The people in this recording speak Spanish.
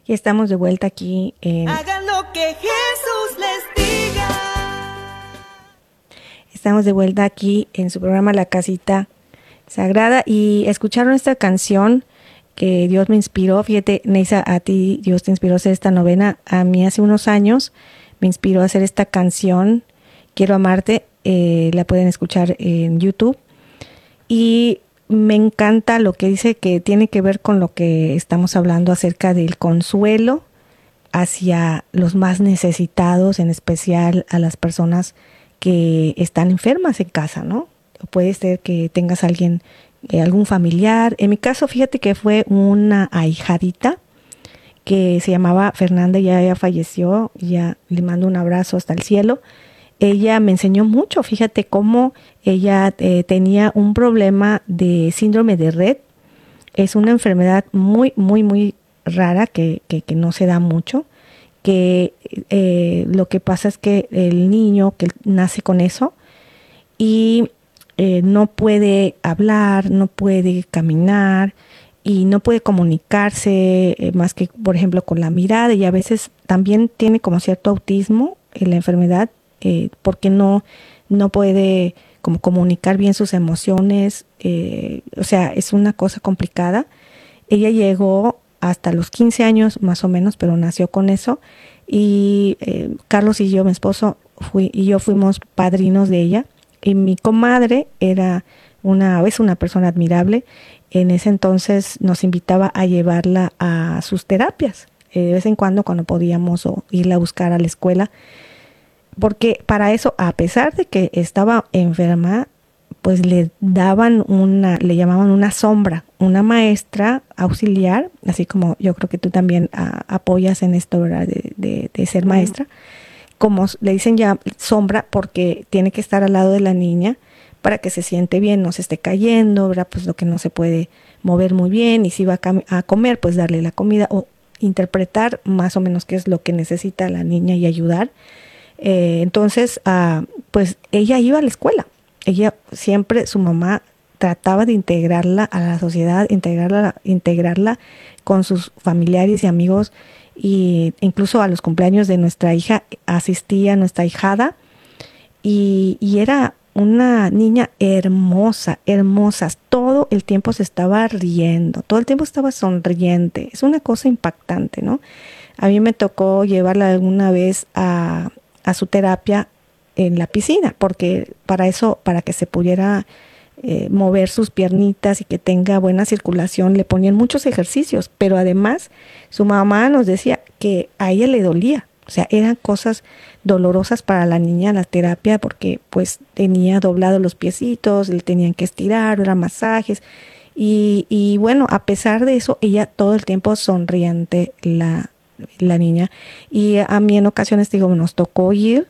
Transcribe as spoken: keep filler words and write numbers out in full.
Y estamos de vuelta aquí en... Hagan lo que Jesús les diga. Estamos de vuelta aquí en su programa La Casita Sagrada y escucharon esta canción que Dios me inspiró. Fíjate, Neisa, a ti Dios te inspiró a hacer esta novena. A mí hace unos años me inspiró a hacer esta canción, Quiero Amarte. Eh, la pueden escuchar en YouTube. Y me encanta lo que dice, que tiene que ver con lo que estamos hablando acerca del consuelo hacia los más necesitados, en especial a las personas que están enfermas en casa, ¿no? Puede ser que tengas alguien, eh, algún familiar. En mi caso, fíjate que fue una ahijadita que se llamaba Fernanda, ya ella falleció, ya le mando un abrazo hasta el cielo. Ella me enseñó mucho, fíjate cómo ella eh, tenía un problema de síndrome de Rett. Es una enfermedad muy, muy, muy rara que, que, que no se da mucho, que eh, lo que pasa es que el niño que nace con eso y eh, no puede hablar, no puede caminar y no puede comunicarse eh, más que, por ejemplo, con la mirada, y a veces también tiene como cierto autismo en la enfermedad. Eh, porque no, no puede como comunicar bien sus emociones, eh, o sea, es una cosa complicada. Ella llegó hasta los quince años más o menos, pero nació con eso, y eh, Carlos y yo, mi esposo, fui, y yo fuimos padrinos de ella, y mi comadre era una, es una persona admirable. En ese entonces nos invitaba a llevarla a sus terapias, eh, de vez en cuando cuando podíamos, o irla a buscar a la escuela, porque para eso, a pesar de que estaba enferma, pues le daban una, le llamaban una sombra, una maestra auxiliar, así como yo creo que tú también a, apoyas en esto, ¿verdad? De, de, de ser maestra, como le dicen ya sombra, porque tiene que estar al lado de la niña para que se siente bien, no se esté cayendo, ¿verdad? Pues lo que no se puede mover muy bien, y si va a, a comer, pues darle la comida o interpretar más o menos qué es lo que necesita la niña y ayudar. Eh, entonces, uh, pues ella iba a la escuela. Ella siempre, su mamá trataba de integrarla a la sociedad, integrarla, integrarla con sus familiares y amigos, y incluso a los cumpleaños de nuestra hija asistía nuestra hijada, y, y era una niña hermosa, hermosa. Todo el tiempo se estaba riendo, todo el tiempo estaba sonriente. Es una cosa impactante, ¿no? A mí me tocó llevarla alguna vez a a su terapia en la piscina, porque para eso, para que se pudiera eh, mover sus piernitas y que tenga buena circulación, le ponían muchos ejercicios, pero además su mamá nos decía que a ella le dolía, o sea, eran cosas dolorosas para la niña la terapia, porque pues tenía doblados los piecitos, le tenían que estirar, eran masajes, y, y bueno, a pesar de eso, ella todo el tiempo sonriente, la la niña. Y a mí en ocasiones, digo, nos tocó ir